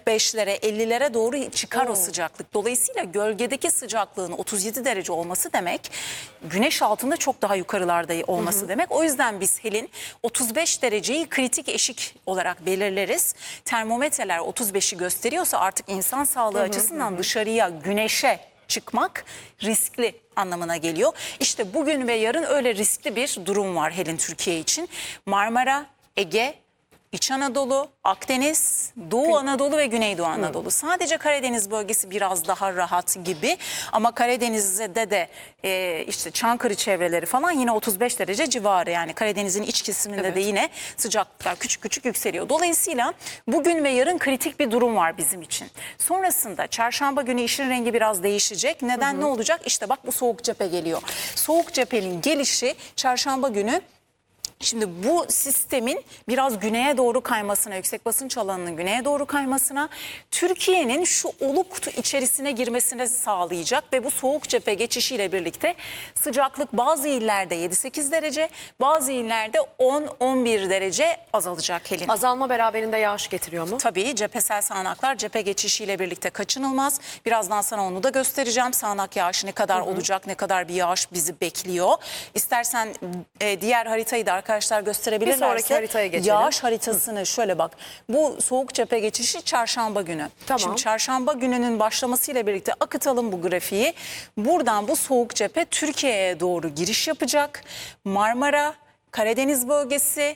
45'lere 50'lere doğru çıkar o sıcaklık. Dolayısıyla gölgedeki sıcaklığın 37 derece olması demek güneş altında çok daha yukarılarda olması demek. O yüzden biz Helin 35 dereceyi kritik eşik olarak belirleriz. Termometreler 35'i gösteriyorsa artık insan sağlığı açısından dışarıya, güneşe çıkmak riskli anlamına geliyor. İşte bugün ve yarın öyle riskli bir durum var Helin Türkiye için. Marmara, Ege, İç Anadolu, Akdeniz, Doğu Anadolu ve Güneydoğu Anadolu. Sadece Karadeniz bölgesi biraz daha rahat gibi. Ama Karadeniz'de de işte Çankırı çevreleri falan yine 35 derece civarı. Yani Karadeniz'in iç kesiminde de yine sıcaklıklar küçük küçük yükseliyor. Dolayısıyla bugün ve yarın kritik bir durum var bizim için. Sonrasında çarşamba günü işin rengi biraz değişecek. Neden ne olacak? İşte bak bu soğuk cephe geliyor. Soğuk cephenin gelişi çarşamba günü. Şimdi bu sistemin biraz güneye doğru kaymasına, yüksek basınç alanının güneye doğru kaymasına, Türkiye'nin şu oluk içerisine girmesine sağlayacak ve bu soğuk cephe geçişiyle birlikte sıcaklık bazı illerde 7-8 derece, bazı illerde 10-11 derece azalacak Helin. Azalma beraberinde yağış getiriyor mu? Tabii cephesel sağanaklar cephe geçişiyle birlikte kaçınılmaz. Birazdan sana onu da göstereceğim. Sağanak yağış ne kadar olacak, ne kadar bir yağış bizi bekliyor. İstersen diğer haritayı da arkadaşlar gösterebilirlerse. Bir sonraki haritaya geçelim. Yağış haritasını şöyle bak. Bu soğuk cephe geçişi çarşamba günü. Tamam. Şimdi çarşamba gününün başlamasıyla birlikte akıtalım bu grafiği. Buradan bu soğuk cephe Türkiye'ye doğru giriş yapacak. Marmara, Karadeniz bölgesi,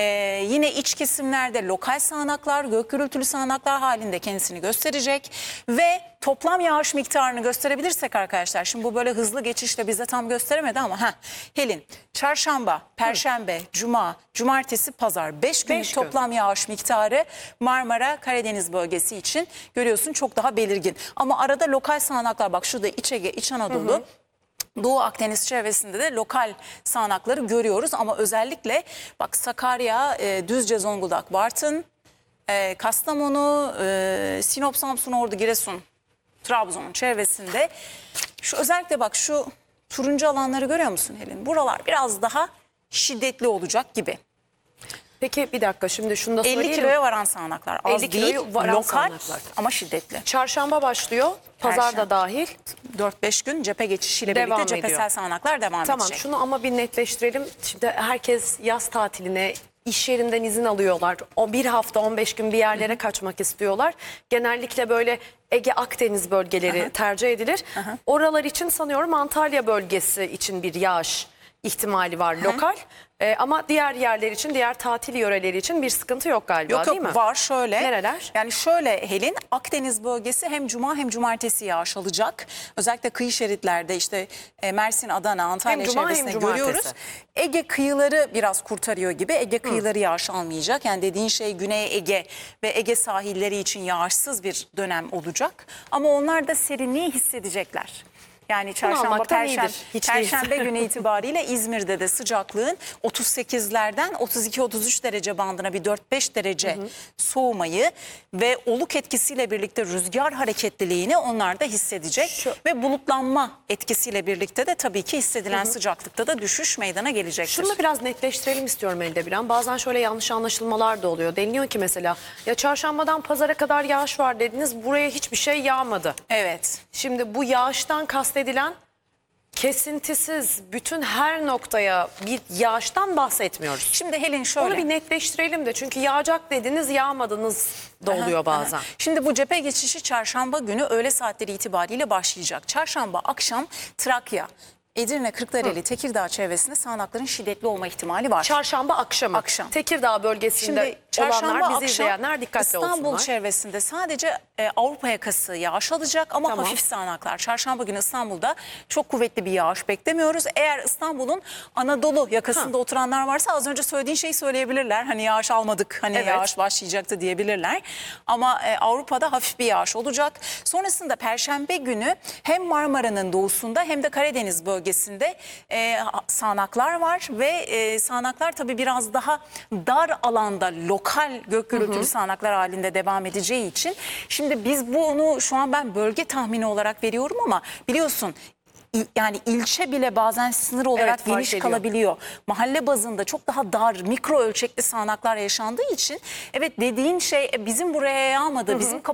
yine iç kesimlerde lokal sağanaklar, gök gürültülü sağanaklar halinde kendisini gösterecek ve toplam yağış miktarını gösterebilirsek arkadaşlar, şimdi bu böyle hızlı geçişle bize tam gösteremedi ama Helin, çarşamba, perşembe, cuma, cumartesi, pazar 5 günlük toplam yağış miktarı Marmara, Karadeniz bölgesi için görüyorsun çok daha belirgin. Ama arada lokal sağanaklar, bak şurada İç Ege, İç Anadolu, Doğu Akdeniz çevresinde de lokal sağanakları görüyoruz ama özellikle bak Sakarya, Düzce, Zonguldak, Bartın, Kastamonu, Sinop, Samsun, Ordu, Giresun, Trabzon çevresinde şu özellikle bak şu turuncu alanları görüyor musun Helin? Buralar biraz daha şiddetli olacak gibi. Peki bir dakika, şimdi şunu da söyleyeyim. 50 kiloya varan sağanaklar. Az 50 değil, kiloya varan lokal sağanaklar ama şiddetli. Çarşamba başlıyor, pazar da Perşembe. dahil. 4-5 gün cephe geçişiyle Devam birlikte cephesel ediyor. sağanaklar devam Tamam, edecek. şunu ama bir netleştirelim. Şimdi herkes yaz tatiline iş yerinden izin alıyorlar. O bir hafta 15 gün bir yerlere kaçmak istiyorlar. Genellikle böyle Ege Akdeniz bölgeleri tercih edilir. Oralar için sanıyorum Antalya bölgesi için bir yağış ihtimali var lokal. Ama diğer yerler için, diğer tatil yöreleri için bir sıkıntı yok galiba, değil mi? Var şöyle. Nereler? Yani şöyle Helin, Akdeniz bölgesi hem cuma hem cumartesi yağış alacak. Özellikle kıyı şeritlerde işte Mersin, Adana, Antalya Hem cuma hem çevresinde cumartesi. görüyoruz. Ege kıyıları biraz kurtarıyor gibi. Ege kıyıları yağış almayacak. Yani dediğin şey Güney Ege ve Ege sahilleri için yağışsız bir dönem olacak. Ama onlar da serinliği hissedecekler. Yani çarşamba, almaktan iyidir, hiç perşembe günü itibariyle İzmir'de de sıcaklığın 38'lerden 32-33 derece bandına bir 4-5 derece soğumayı ve oluk etkisiyle birlikte rüzgar hareketliliğini onlar da hissedecek. Ve bulutlanma etkisiyle birlikte de tabii ki hissedilen sıcaklıkta da düşüş meydana gelecektir. Şunu da biraz netleştirelim istiyorum Elde Biran. Bazen şöyle yanlış anlaşılmalar da oluyor. Deniliyor ki mesela ya çarşambadan pazara kadar yağış var dediniz, buraya hiçbir şey yağmadı. Evet. Şimdi bu yağıştan kastedilen kesintisiz bütün her noktaya bir yağıştan bahsetmiyoruz. Şimdi Helin şöyle. Onu bir netleştirelim de, çünkü yağacak dediniz yağmadınız da oluyor bazen. Şimdi bu cephe geçişi çarşamba günü öğle saatleri itibariyle başlayacak. Çarşamba akşam Trakya, Edirne, Kırklareli, Tekirdağ çevresinde sağanakların şiddetli olma ihtimali var. Çarşamba akşamı. Akşam. Tekirdağ bölgesinde olanlar, bizi izleyenler dikkatli İstanbul olsunlar. çevresinde sadece Avrupa yakası yağış alacak ama Tamam. hafif sağanaklar. Çarşamba günü İstanbul'da çok kuvvetli bir yağış beklemiyoruz. Eğer İstanbul'un Anadolu yakasında oturanlar varsa az önce söylediğin şeyi söyleyebilirler. Hani yağış almadık, hani yağış başlayacaktı diyebilirler. Ama Avrupa'da hafif bir yağış olacak. Sonrasında Perşembe günü hem Marmara'nın doğusunda hem de Karadeniz bölgesinde sağanaklar var ve sağanaklar tabii biraz daha dar alanda lokal gök gürültülü sağanaklar halinde devam edeceği için. Şimdi biz bunu şu an ben bölge tahmini olarak veriyorum ama biliyorsun yani ilçe bile bazen sınır olarak geniş kalabiliyor. Mahalle bazında çok daha dar, mikro ölçekli sağanaklar yaşandığı için evet dediğin şey bizim buraya yağmadı, bizim